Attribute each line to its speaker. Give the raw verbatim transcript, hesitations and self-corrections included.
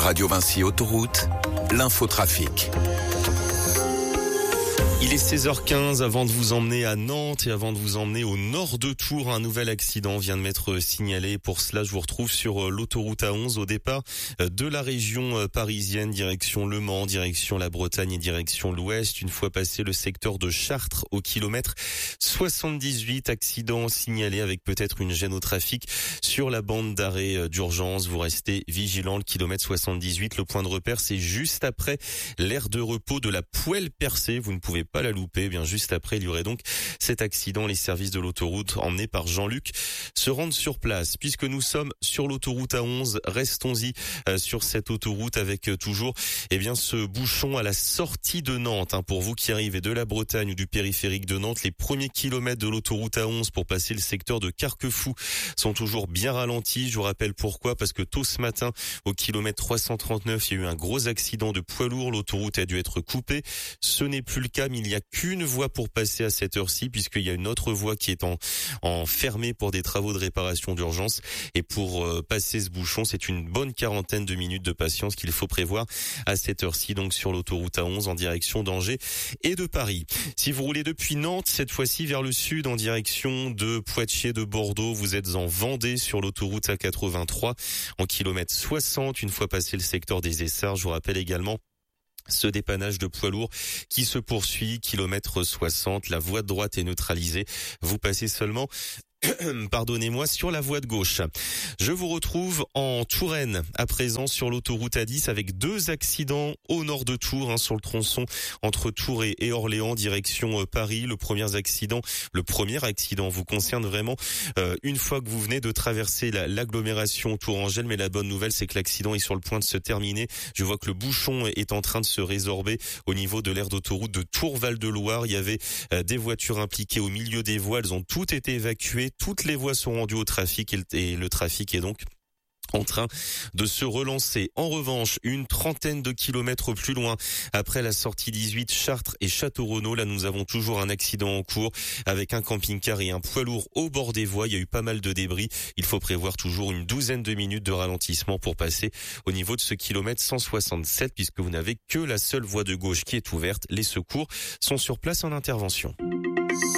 Speaker 1: Radio Vinci Autoroute, l'infotrafic.
Speaker 2: Il est seize heures quinze, avant de vous emmener à Nantes et avant de vous emmener au nord de Tours, un nouvel accident vient de m'être signalé. Pour cela, je vous retrouve sur l'autoroute A onze au départ de la région parisienne, direction Le Mans, direction la Bretagne et direction l'Ouest. Une fois passé le secteur de Chartres au kilomètre soixante-dix-huit, accident signalé avec peut-être une gêne au trafic sur la bande d'arrêt d'urgence. Vous restez vigilant, le kilomètre soixante-dix-huit, le point de repère, c'est juste après l'aire de repos de la Poêle Percée. Vous ne pouvez pas la louper. Bien juste après, il y aurait donc cet accident. Les services de l'autoroute emmenés par Jean-Luc se rendent sur place. Puisque nous sommes sur l'autoroute A onze, restons-y euh, sur cette autoroute avec euh, toujours eh bien ce bouchon à la sortie de Nantes. Hein, pour vous qui arrivez de la Bretagne ou du périphérique de Nantes, les premiers kilomètres de l'autoroute A onze pour passer le secteur de Carquefou sont toujours bien ralentis. Je vous rappelle pourquoi, parce que tôt ce matin, au kilomètre trois cent trente-neuf, il y a eu un gros accident de poids lourd. L'autoroute a dû être coupée. Ce n'est plus le cas, mais il n'y a qu'une voie pour passer à cette heure-ci, puisqu'il y a une autre voie qui est en, en fermée pour des travaux de réparation d'urgence. Et pour euh, passer ce bouchon, c'est une bonne quarantaine de minutes de patience qu'il faut prévoir à cette heure-ci, donc sur l'autoroute A onze en direction d'Angers et de Paris. Si vous roulez depuis Nantes, cette fois-ci vers le sud en direction de Poitiers, de Bordeaux, vous êtes en Vendée sur l'autoroute A quatre-vingt-trois en kilomètre soixante. Une fois passé le secteur des Essarts, je vous rappelle également ce dépannage de poids lourd qui se poursuit, kilomètre soixante, la voie de droite est neutralisée. Vous passez seulement pardonnez-moi, sur la voie de gauche. Je vous retrouve en Touraine, à présent sur l'autoroute A dix, avec deux accidents au nord de Tours, hein, sur le tronçon entre Tours et, et Orléans, direction euh, Paris. Le premier accident, le premier accident vous concerne vraiment euh, une fois que vous venez de traverser la, l'agglomération Tourangelle, mais la bonne nouvelle, c'est que l'accident est sur le point de se terminer. Je vois que le bouchon est en train de se résorber au niveau de l'aire d'autoroute de Tours-Val-de-Loire. Il y avait euh, des voitures impliquées au milieu des voies, elles ont toutes été évacuées. Toutes les voies sont rendues au trafic et le, et le trafic est donc en train de se relancer. En revanche, une trentaine de kilomètres plus loin, après la sortie dix-huit, Chartres et Château-Renaud, là nous avons toujours un accident en cours avec un camping-car et un poids lourd au bord des voies. Il y a eu pas mal de débris. Il faut prévoir toujours une douzaine de minutes de ralentissement pour passer au niveau de ce kilomètre cent soixante-sept, puisque vous n'avez que la seule voie de gauche qui est ouverte. Les secours sont sur place en intervention.